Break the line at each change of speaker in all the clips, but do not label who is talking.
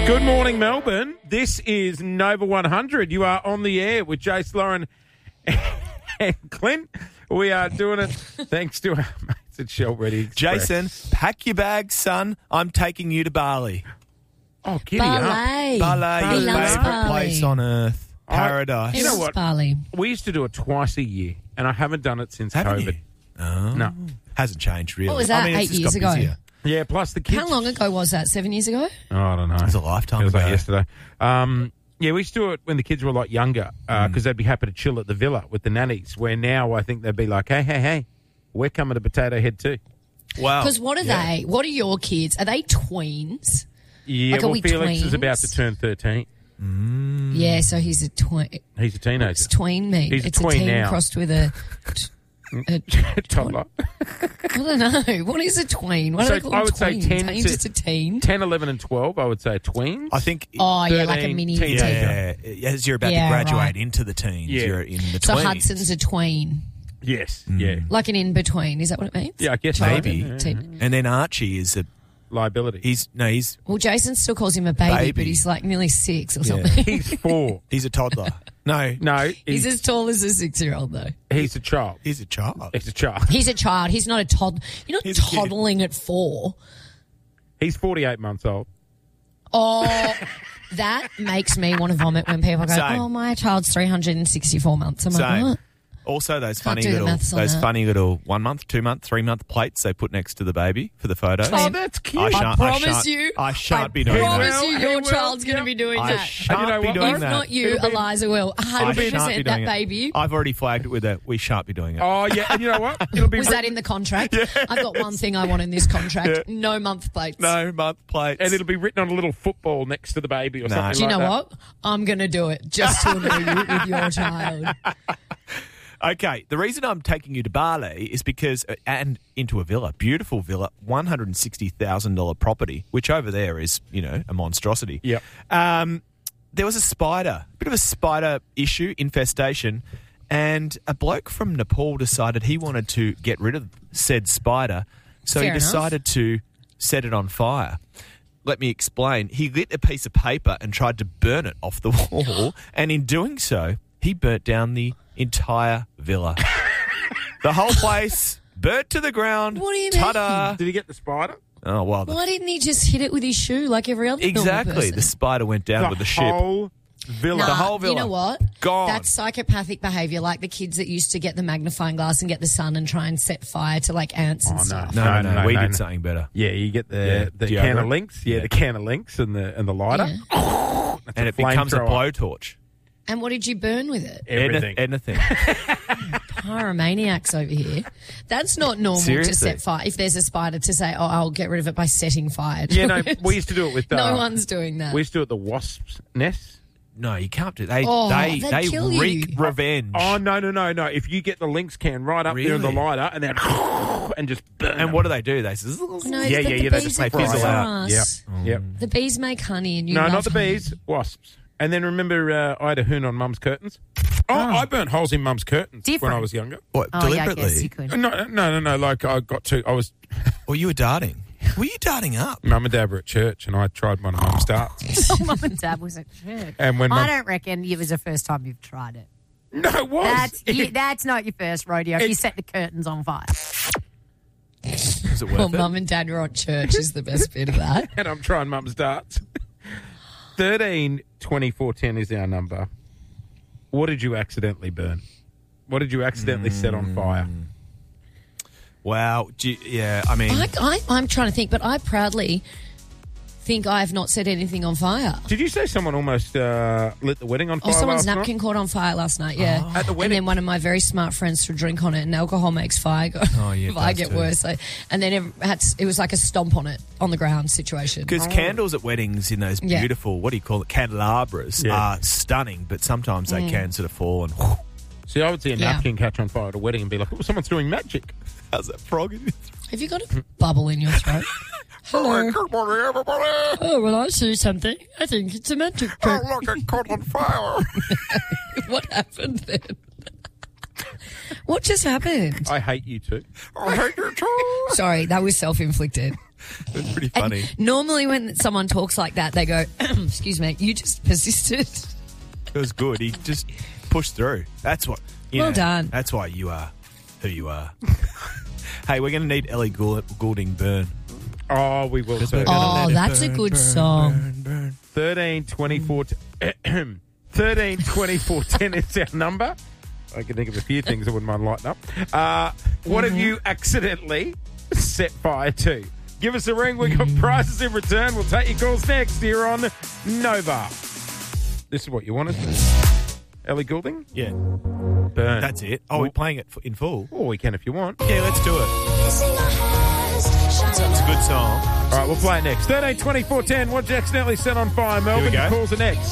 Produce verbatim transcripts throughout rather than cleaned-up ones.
Good morning, Melbourne. This is Nova one hundred. You are on the air with Jace, Lauren and Clint. We are doing it thanks to our mates at Shell Ready Express.
Jason, pack your bags, son. I'm taking you to Bali.
Oh, giddy up.
Ballet.
Ballet,
He
your
loves
favourite
Bali.
place on earth. Paradise.
You know what?
Bali.
We used to do it twice a year, and I haven't done it since
Haven't
COVID.
you? Oh.
No.
Hasn't changed, really.
What was that,
I mean, it's
eight
just
years
got
ago?
busier.
Yeah, plus the kids.
How long ago was that? Seven years ago?
Oh, I don't know. It
was a lifetime
It was like
ago.
yesterday. Um, yeah, we used to do it when the kids were a lot younger because
Mm.
they'd be happy to chill at the villa with the nannies, where now I think they'd be like, hey, hey, hey, we're coming to Potato Head too.
Wow.
Because what are
Yeah.
they? What are your kids? Are they tweens?
Yeah,
Like, are
well,
we
Felix is
tweens?
about to turn thirteen.
Yeah, so he's a tween.
He's a teenager.
What's tween mean?
He's a
it's
tween
a teen
now.
crossed with a... a
Toddler.
I don't know. What is a tween? What
So
do they call
I
them?
would say
Tweens?
ten
Ain't
to-
just a teen.
ten, eleven, and twelve, I would say tweens.
I think...
Oh, yeah, like a
thirteen,
mini
teenager.
teen.
yeah, as you're about
Yeah,
to graduate
right.
into the teens,
Yeah.
you're in the
So
tweens.
Hudson's a tween.
Yes, yeah.
Like an in-between. Is that what it means?
Yeah, I guess
Maybe.
so.
Teen.
And then Archie is a...
Liability.
He's... No, he's...
Well, Jason still calls him a baby,
Baby.
but he's like nearly six or
Yeah.
something.
He's four.
He's a toddler. No,
No,
He's
he's,
as tall as a six-year-old, though.
he's a child.
he's a child.
He's a child.
He's a child. He's not a toddler. You're not
He's a kid.
toddling at four.
He's forty-eight months old.
Oh, that makes me want to vomit when people go,
Same.
oh, my child's three hundred sixty-four months. I'm like,
Same.
what?
Also, those
Can't
funny
do the
little,
maths on
those
that.
funny little one month, two month, three month plates they put next to the baby for the photos.
Oh, that's cute.
I
I
shan't,
promise
shan't,
you.
I shan't
I
be doing
promise
that.
He
you
will,
your
he will,
child's going to
yeah.
be doing
I
that.
shan't
And you know
be
what?
doing
If
that.
not you,
It'll be-
Eliza will.
I
one hundred
shan't be
percent
doing
that
it.
baby.
I've already flagged it with a. We shan't be doing it.
Oh, yeah, and you know what? It'll be
Was
written-
that in the contract? I've got one thing I want in this contract. No month plates.
No month plates.
and it'll be written on a little football next to the baby or
No.
something
Do you
like
know
that.
what? I'm going to do it just to annoy you with your child.
Okay, the reason I'm taking you to Bali is because, uh, and into a villa, beautiful villa, one hundred sixty thousand dollars property, which over there is, you know, a monstrosity.
Yep.
Um, there was a spider, a bit of a spider issue, infestation, and a bloke from Nepal decided he wanted to get rid of said spider, so
Fair
he
enough.
decided to set it on fire. Let me explain. He lit a piece of paper and tried to burn it off the wall, and in doing so, he burnt down the entire villa. The whole place burnt to the ground.
What do you
Ta-da.
Did he get the spider?
Oh, well, the,
Why didn't he just hit it with his shoe like every other normal
exactly.
person?
The spider went down
the
with the ship.
whole villa.
Nah,
the whole villa.
You know what?
Gone.
That's psychopathic behaviour, like the kids that used to get the magnifying glass and get the sun and try and set fire to like ants and
Oh, no.
stuff.
No, no, no,
No,
we
no,
did
no.
something better.
Yeah, you get the
Yeah,
the
deodorant.
can of Lynx. Yeah,
Yeah.
the can of Lynx and the and the lighter.
Yeah.
That's
And
a
it becomes a
flamethrower.
blowtorch.
And what did you burn with it?
Everything.
Anything.
Pyromaniacs over here. That's not normal
Seriously?
to set fire. If there's a spider, to say, oh, I'll get rid of it by setting fire to
Yeah, no,
it.
we used to do it with. Uh,
No one's doing that.
We used to do it at the wasps' nest.
No, you can't do They
Oh,
they
they'd
they
kill
wreak
you.
revenge.
Oh no, no, no, no! If you get the Lynx can right up there in the
Really?
lighter, and then and just burn
and
them.
what do they do? They zzz,
No,
Yeah,
the,
yeah,
the
yeah, they
bees
just
are
make
good
fizzle
for
out.
us.
Yep, yep.
The bees make honey and you
No,
love
not the
honey.
bees, wasps. And then remember, uh, I had a hoon on Mum's curtains. Oh, I burnt holes in Mum's curtains when
Different.
I was younger.
What,
Oh, yeah, I
deliberately?
guess you could.
No, no, no, no. Like I got to, I was.
Or you were darting? Were you darting up?
Mum and Dad were at church, and I tried one of Mum's darts.
Mum and Dad was at church.
And when
I
Mum,
don't reckon it was the first time you've tried it.
no, it was.
That's you, that's not your first rodeo. If you
It-
set the curtains on fire.
Was it worth
Well,
it?
Mum and Dad were on church is the best bit of that.
and I'm trying Mum's darts. Thirteen twenty four ten is our number. What did you accidentally burn? What did you accidentally set on fire?
Wow. Do you- yeah, I mean,
I, I, I'm trying to think, but I proudly think I have not set anything on fire.
Did you say someone almost uh, lit the wedding on
Oh,
fire
someone's
last
napkin
night?
caught on fire last night, yeah.
At the
And
wedding?
then one of my very smart friends threw a drink on it, and alcohol makes fire go.
Oh, yeah, it
fire
does
get
too.
worse. So, and then it, had, to- it was like a stomp on it, on the ground situation.
because candles at weddings in those
Yeah.
beautiful, what do you call it, candelabras
Yeah.
are stunning, but sometimes they can sort of fall and
See, I would see a
Yeah.
napkin catch on fire at a wedding and be like, oh, someone's doing magic.
how's that frog in your throat?
Have you got a bubble in your throat? Hello.
Good morning, everybody.
Oh, well, I see something. I think it's a magic trick.
Oh, look, it caught on fire.
What happened then? What just happened?
I hate you too. I hate you too.
Sorry, that was self-inflicted.
It was pretty funny.
And normally when someone talks like that, they go, excuse me, you just persisted.
It was good. He just pushed through. That's what. You
Well
know,
done.
That's why you are who you are. Hey, we're going to need Ellie Gould- Goulding Burn.
Oh, we will. Too.
Oh, that's a good song.
Burn, burn.
thirteen twenty-four thirteen twenty-four ten is our number. I can think of a few things I wouldn't mind lighting up. Uh, what have you accidentally set fire to? Give us a ring. We've got prizes in return. We'll take your calls next here on Nova. This is what you wanted. Ellie Goulding?
Yeah,
Burn.
that's it. Oh, we're playing it f- in full.
Or we can if you want.
Yeah, let's do it. It's a good song.
All right, we'll play it next. thirteen twenty-four ten. What you accidentally set on fire, Melbourne?
Here we go.
Your calls are next.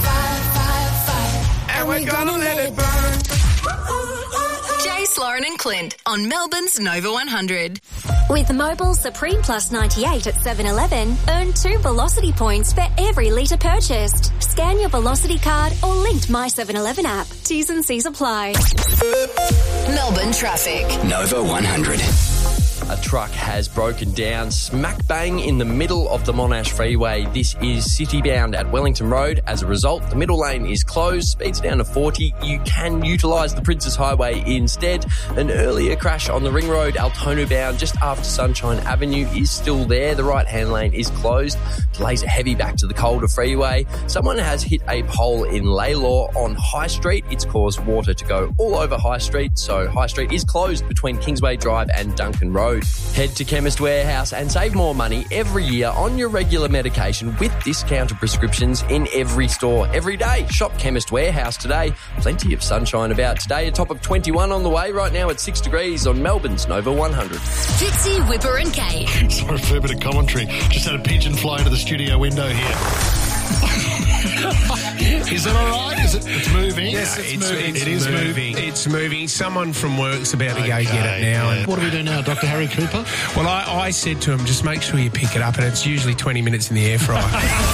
And we're going to let it burn.
Jace, Lauren and Clint on Melbourne's Nova one hundred.
With Mobile Supreme Plus ninety-eight at seven eleven, earn two Velocity points for every litre purchased. Scan your Velocity card or linked My seven eleven app. T's and C's apply.
Melbourne traffic.
Nova one hundred. A truck has broken down smack bang in the middle of the Monash Freeway. This is city-bound at Wellington Road. As a result, the middle lane is closed. Speeds down to forty. You can utilise the Princess Highway instead. An earlier crash on the Ring Road, Altona-bound, just after Sunshine Avenue, is still there. The right-hand lane is closed. Delays are heavy back to the Calder Freeway. Someone has hit a pole in Laylaw on High Street. It's caused water to go all over High Street, so High Street is closed between Kingsway Drive and Duncan Road. Head to Chemist Warehouse and save more money every year on your regular medication with discounted prescriptions in every store, every day. Shop Chemist Warehouse today. Plenty of sunshine about today. A top of twenty-one on the way right now at six degrees on Melbourne's Nova one hundred.
Fitzy, Whipper and Kate.
Sorry for a bit of commentary. Just had a pigeon fly into the studio window here. Is it all right? Is it? It's moving.
Yes, it's,
it's
moving.
It is moving.
It's moving. Someone from work's about to
Okay,
go get it now.
yeah.
And,
What do we do now, Doctor Harry Cooper?
well, I, I said to him, just make sure you pick it up, and it's usually twenty minutes in the air fryer.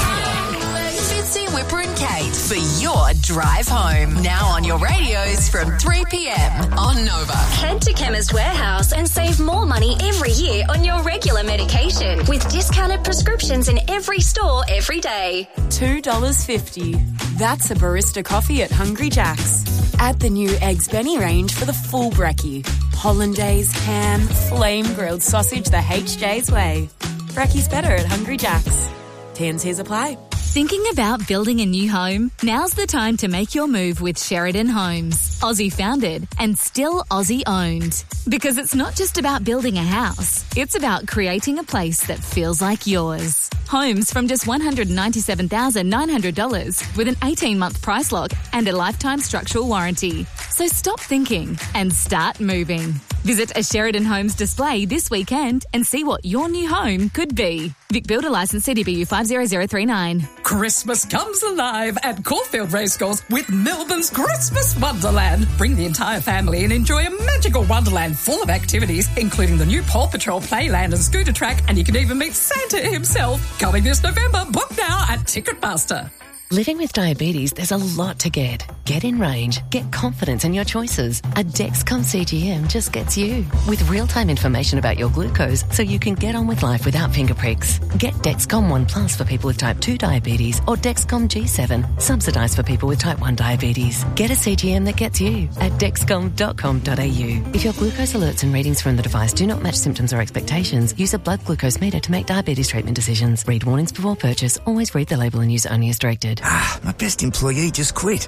Fitzy, Whipper and Kate for your drive home. Now on your radios from three p.m. on Nova.
Head to Chemist Warehouse and save more money every year on your regular medication with discounted prescriptions in every store every day.
two dollars fifty. That's a barista coffee at Hungry Jack's. Add the new Eggs Benny range for the full brekkie. Hollandaise, ham, flame grilled sausage the H J's way. Brekkie's better at Hungry Jack's. T and C's apply.
Thinking about building a new home? Now's the time to make your move with Sheridan Homes. Aussie founded and still Aussie owned. Because it's not just about building a house, it's about creating a place that feels like yours. Homes from just one hundred ninety-seven thousand nine hundred dollars with an eighteen-month price lock and a lifetime structural warranty. So stop thinking and start moving. Visit a Sheridan Homes display this weekend and see what your new home could be. Vic Builder Licence C D B U five zero zero three nine.
Christmas comes alive at Caulfield Racecourse with Melbourne's Christmas Wonderland. Bring the entire family and enjoy a magical wonderland full of activities, including the new Paw Patrol Playland and scooter track, and you can even meet Santa himself. Coming this November. Book now at Ticketmaster.
Living with diabetes, there's a lot to get. Get in range. Get confidence in your choices. A Dexcom C G M just gets you. With real-time information about your glucose so you can get on with life without finger pricks. Get Dexcom one Plus for people with type two diabetes or Dexcom G seven, subsidised for people with type one diabetes. Get a C G M that gets you at dexcom dot com dot a u. If your glucose alerts and readings from the device do not match symptoms or expectations, use a blood glucose meter to make diabetes treatment decisions. Read warnings before purchase. Always read the label and use only as directed.
Ah, my best employee just quit.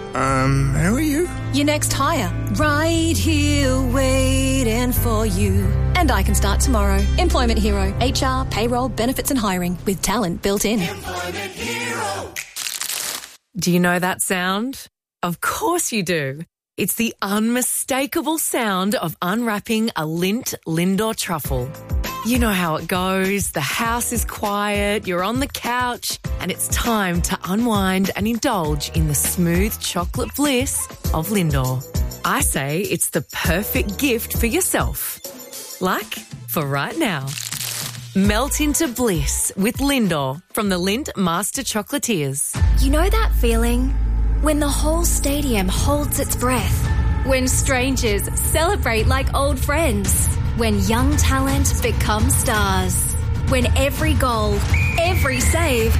Um, who are you?
Your next hire. Right here waiting for you. And I can start tomorrow. Employment Hero. H R, payroll, benefits and hiring with talent built in.
Employment Hero.
Do you know that sound? Of course you do. It's the unmistakable sound of unwrapping a Lindt Lindor truffle. You know how it goes. The house is quiet, you're on the couch, and it's time to unwind and indulge in the smooth chocolate bliss of Lindor. I say it's the perfect gift for yourself. Like for right now. Melt into bliss with Lindor from the Lindt Master Chocolatiers.
You know that feeling? When the whole stadium holds its breath. When strangers celebrate like old friends. When young talent becomes stars. When every goal, every save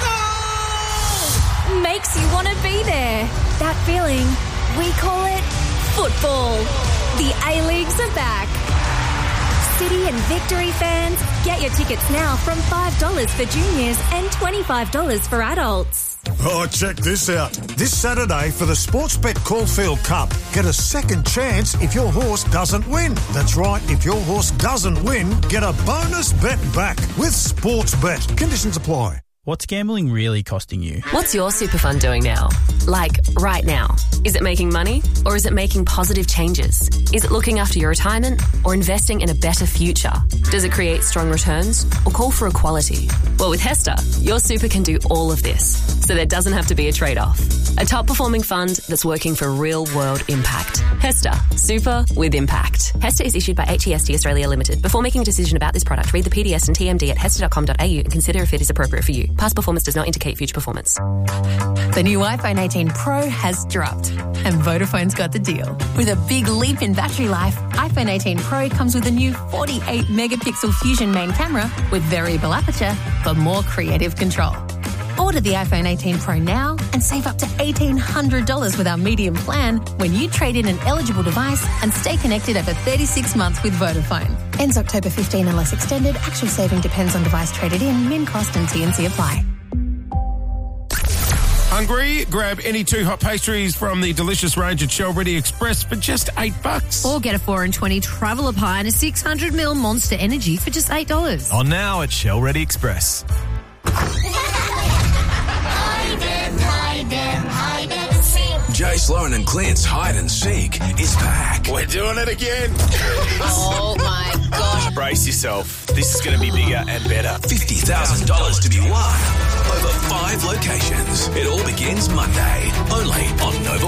makes you want to be there. That feeling, we call it football. The A-Leagues are back. City and Victory fans, get your tickets now from five dollars for juniors and twenty-five dollars for adults.
Oh, check this out. This Saturday for the Sportsbet Caulfield Cup, get a second chance if your horse doesn't win. That's right, if your horse doesn't win, get a bonus bet back with Sportsbet. Conditions apply.
What's gambling really costing you?
What's your super fund doing now? Like, right now. Is it making money or is it making positive changes? Is it looking after your retirement or investing in a better future? Does it create strong returns or call for equality? Well, with Hester, your super can do all of this, so there doesn't have to be a trade-off. A top-performing fund that's working for real-world impact. Hester, super with impact. Hester is issued by H E S T Australia Limited. Before making a decision about this product, read the P D S and T M D at hester dot com dot a u and consider if it is appropriate for you. Past performance does not indicate future performance.
The new iPhone eighteen Pro has dropped, and Vodafone's got the deal. With a big leap in battery life, iPhone eighteen Pro comes with a new forty-eight megapixel Fusion main camera with variable aperture for more creative control. Order the iPhone eighteen Pro now and save up to eighteen hundred dollars with our medium plan when you trade in an eligible device and stay connected over thirty-six months with Vodafone. Ends October fifteenth unless extended. Actual saving depends on device traded in. Min cost and T and C apply.
Hungry? Grab any two hot pastries from the delicious range at Shell Ready Express for just eight bucks.
Or get a four and twenty traveller pie and a six hundred milliliter Monster Energy for just eight dollars.
On now at Shell Ready Express.
Jay Sloan and Clint's Hide and Seek is back.
We're doing it again.
Oh my gosh.
Brace yourself. This is going to be bigger and better.
fifty thousand dollars to be won over five locations. It all begins Monday, only on Nova